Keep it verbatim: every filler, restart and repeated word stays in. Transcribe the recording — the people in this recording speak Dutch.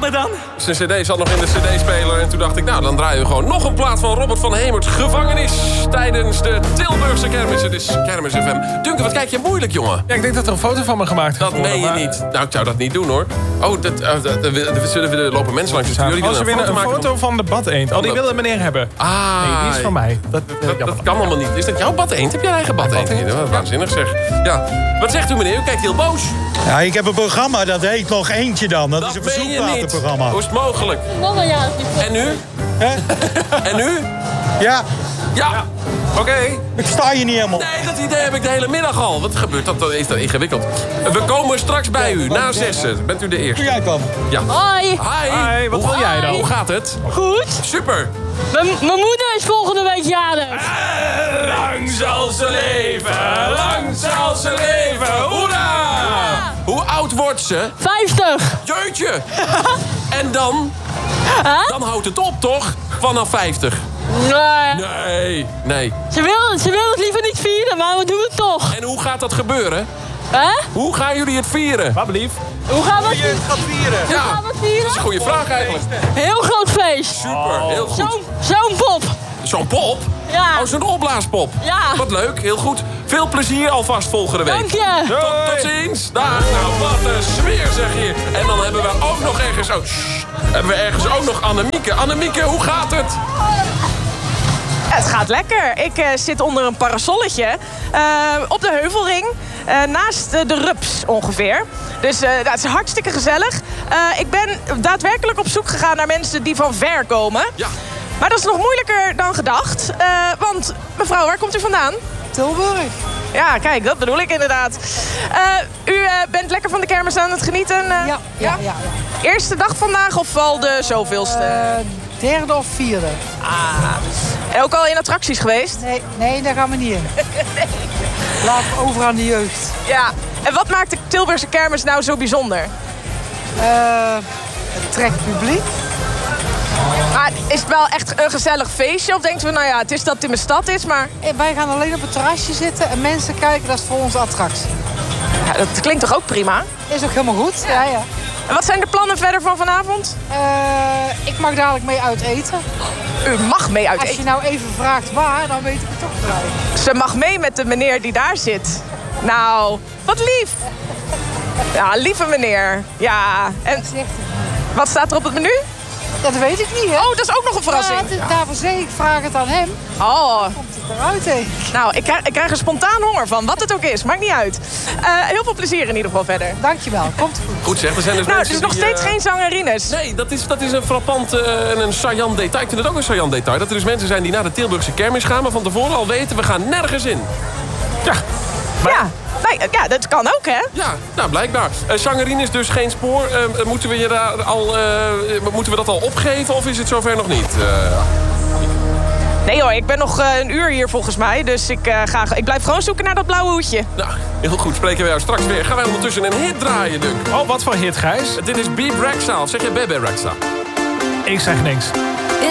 me dan? Zijn cd zat nog in de cd-speler en toen dacht ik... nou, dan draaien we gewoon nog een plaat van Robert van Hemert. Gevangenis tijdens de Tilburgse kermis. Het is Kermis F M. Duncan, wat kijk je moeilijk, jongen? Ja, ik denk dat er een foto van me gemaakt Dat meen je maar... niet. Nou, ik zou dat niet doen, hoor. Oh, dat, uh, dat, dat, dat, zullen we er lopen mensen langs de studio? Als ze winnen een foto van, van de badeend. Oh, die willen meneer hebben. Ah, nee, die is van mij. Dat, uh, dat, dat kan allemaal niet. Is dat jouw badeend? Heb jij eigen badeend? Ja, wat waanzinnig zeg. Ja. Wat zegt u, meneer? U kijkt heel boos. Ja, ik heb een programma, dat heet nog eentje dan. Dat, dat is een meen je niet. Programma. Hoe is het mogelijk? En nu? Hè? En nu? Ja. Ja. ja. Oké. Okay. Ik sta je niet helemaal. Nee, dat idee heb ik de hele middag al. Wat gebeurt dat? Is dat ingewikkeld? We komen straks bij u, na zessen. Bent u de eerste? Doe jij dan? Ja. Hoi. Hi. Hi, wat wil jij dan? Hoe gaat het? Goed. Super. Mijn moeder is volgende week jarig. En lang zal ze leven, lang zal ze leven. Hoera! Ja. Hoe oud wordt ze? vijftig. Jeutje. En dan? Huh? Dan houdt het op, toch? Vanaf vijftig. Nee. Nee, nee. Ze wil, ze wil het liever niet vieren, maar we doen het toch. En hoe gaat dat gebeuren? Huh? Hoe gaan jullie het vieren? Wat blief? Hoe gaan we het vieren? Gaat vieren? Hoe ja, gaan we het vieren? Dat is een goede vraag eigenlijk. Heel groot feest. Super, heel goed. Zo'n zo'n pop. Zo'n pop? Ja. Oh, zo'n opblaaspop. Ja. Wat leuk, heel goed. Veel plezier alvast volgende week. Dank je. Tot, tot ziens. Daar, nou, wat een sfeer zeg je. En dan hebben we ook nog ergens... Oh, shh, hebben we ergens ook nog Annemieke. Annemieke, hoe gaat het? Het gaat lekker. Ik uh, zit onder een parasolletje uh, op de Heuvelring. Uh, naast uh, de Rups ongeveer. Dus uh, dat is hartstikke gezellig. Uh, ik ben daadwerkelijk op zoek gegaan naar mensen die van ver komen. Ja. Maar dat is nog moeilijker dan gedacht. Uh, want, mevrouw, waar komt u vandaan? Tilburg. Ja, kijk, dat bedoel ik inderdaad. Uh, u uh, bent lekker van de kermis aan het genieten? Uh, ja, ja, ja, ja. Eerste dag vandaag of al de zoveelste? Uh, derde of vierde. Ah. En ook al in attracties geweest? Nee, nee, daar gaan we niet in. Nee. Laat over aan de jeugd. Ja. En wat maakt de Tilburgse kermis nou zo bijzonder? Uh, het trekt publiek. Maar is het wel echt een gezellig feestje? Of denken we, nou ja, het is dat het in mijn stad is, maar... Wij gaan alleen op het terrasje zitten en mensen kijken, dat is voor ons attractie. Ja, dat klinkt toch ook prima? Is ook helemaal goed, ja, ja. En wat zijn de plannen verder van vanavond? Uh, ik mag dadelijk mee uit eten. U mag mee uit eten? Als je nou even vraagt waar, dan weet ik het toch gelijk. Ze mag mee met de meneer die daar zit. Nou, wat lief. Ja, lieve meneer. Ja, en wat staat er op het menu? Dat weet ik niet, hè? Oh, dat is ook nog een verrassing. Ja, daarvoor zeg ik, vraag het aan hem. Oh. Dan komt het eruit, denk ik. Nou, ik krijg, ik krijg er spontaan honger van. Wat het ook is, maakt niet uit. Uh, heel veel plezier in ieder geval verder. Dankjewel, komt goed. Goed zeg, er zijn dus nou, mensen het is nog die, steeds uh... geen zangerines. Nee, dat is, dat is een frappant uh, en een saillant detail. Ik vind het ook een saillant detail. Dat er dus mensen zijn die naar de Tilburgse kermis gaan... maar van tevoren al weten, we gaan nergens in. Ja. Maar... Ja. Nee, ja, dat kan ook, hè? Ja, nou, blijkbaar. Uh, zangerine is dus geen spoor. Uh, moeten, we je daar al, uh, moeten we dat al opgeven of is het zover nog niet? Uh... Nee hoor, ik ben nog uh, een uur hier volgens mij. Dus ik, uh, ga, ik blijf gewoon zoeken naar dat blauwe hoedje. Nou, heel goed. Spreken we jou straks weer. Gaan wij ondertussen een hit draaien, Dunk. Oh, wat voor hit, Gijs? Dit is Bebe Rexha. Of zeg je Bebe Rexha? Ik zeg niks.